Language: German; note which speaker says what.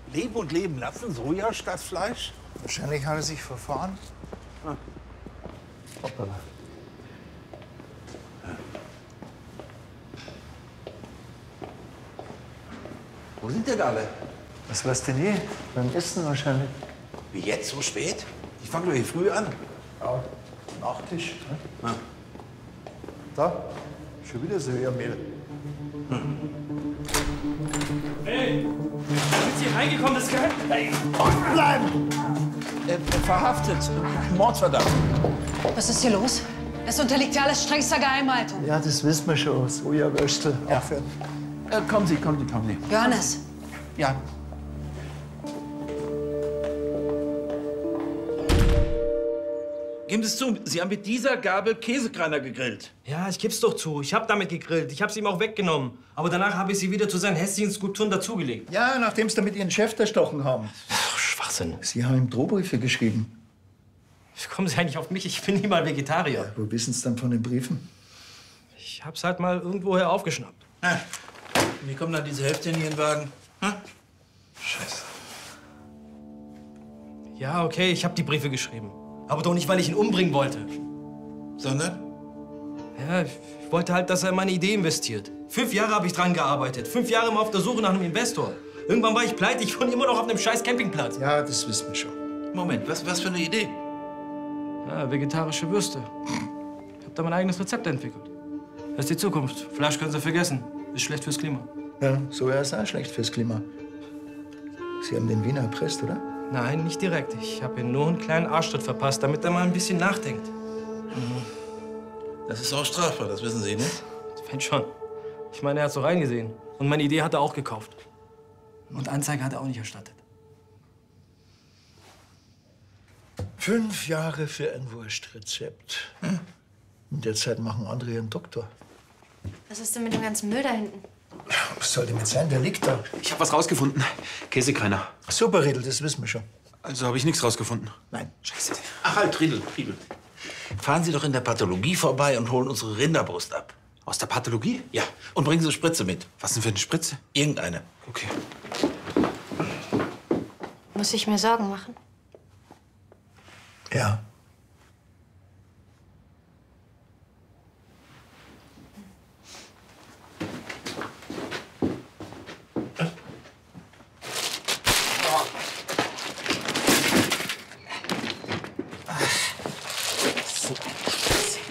Speaker 1: Leben und leben lassen? Soja statt Fleisch?
Speaker 2: Wahrscheinlich hat er sich verfahren.
Speaker 1: Ah. Hoppala. Wo sind denn alle?
Speaker 2: Was weißt du denn je? Beim Essen wahrscheinlich.
Speaker 1: Wie jetzt, so spät? Ich fange doch hier früh an.
Speaker 2: Ja, Nachtisch. Ne?
Speaker 1: Ah.
Speaker 2: Da, schon wieder Sojamehl.
Speaker 3: Hey, sind Sie reingekommen, das Geheim? Hey.
Speaker 2: Bleiben!
Speaker 1: Verhaftet. Mordverdacht.
Speaker 4: Was ist hier los? Es unterliegt ja alles strengster Geheimhaltung.
Speaker 2: Ja, das wissen wir schon. Sojawürstel.
Speaker 1: Ja.
Speaker 2: Aufhören.
Speaker 1: Kommen Sie, kommen Sie, kommen Sie.
Speaker 4: Johannes,
Speaker 1: Ja. Geben Sie es zu, Sie haben mit dieser Gabel Käsekreiner gegrillt.
Speaker 3: Ja, ich geb's doch zu. Ich hab damit gegrillt. Ich hab's ihm auch weggenommen. Aber danach habe ich sie wieder zu seinen hässlichen Skulpturen dazugelegt.
Speaker 2: Ja, nachdem Sie damit Ihren Chef erstochen haben.
Speaker 3: Ach, Schwachsinn.
Speaker 2: Sie haben ihm Drohbriefe geschrieben.
Speaker 3: Wie kommen Sie eigentlich auf mich? Ich bin nicht mal Vegetarier.
Speaker 2: Wo wissen Sie dann von den Briefen?
Speaker 3: Ich hab's halt mal irgendwoher aufgeschnappt.
Speaker 1: Ah. Wie kommt dann diese Hälfte in Ihren Wagen? Hm? Scheiße.
Speaker 3: Ja, okay, ich hab die Briefe geschrieben. Aber doch nicht, weil ich ihn umbringen wollte.
Speaker 1: Sondern?
Speaker 3: Ja, ich wollte halt, dass er in meine Idee investiert. 5 Jahre habe ich dran gearbeitet. 5 Jahre immer auf der Suche nach einem Investor. Irgendwann war ich pleite. Ich wohne immer noch auf einem scheiß Campingplatz.
Speaker 2: Ja, das wissen wir schon.
Speaker 1: Moment, was für eine Idee?
Speaker 3: Ja, vegetarische Würste. Ich habe da mein eigenes Rezept entwickelt. Das ist die Zukunft. Fleisch können Sie vergessen. Ist schlecht fürs Klima.
Speaker 2: Ja, Soja ist auch schlecht fürs Klima. Sie haben den Wiener erpresst, oder?
Speaker 3: Nein, nicht direkt. Ich habe ihm nur einen kleinen Arschtritt verpasst, damit er mal ein bisschen nachdenkt.
Speaker 1: Das ist auch strafbar, das wissen Sie, ne?
Speaker 3: Wenn schon. Ich meine, er hat so reingesehen. Und meine Idee hat er auch gekauft. Und Anzeige hat er auch nicht erstattet.
Speaker 2: 5 Jahre für ein Wurstrezept. In der Zeit machen andere ihren Doktor.
Speaker 5: Was ist denn mit dem ganzen Müll da hinten?
Speaker 2: Was soll denn mit sein? Der liegt da.
Speaker 6: Ich habe was rausgefunden. Käsekreiner.
Speaker 2: Super, Riedel, das wissen wir schon.
Speaker 6: Also habe ich nichts rausgefunden.
Speaker 2: Nein.
Speaker 6: Scheiße.
Speaker 1: Ach halt, Riedel. Fahren Sie doch in der Pathologie vorbei und holen unsere Rinderbrust ab.
Speaker 6: Aus der Pathologie?
Speaker 1: Ja, und bringen Sie Spritze mit.
Speaker 6: Was denn für eine Spritze?
Speaker 1: Irgendeine.
Speaker 6: Okay.
Speaker 5: Muss ich mir Sorgen machen?
Speaker 2: Ja.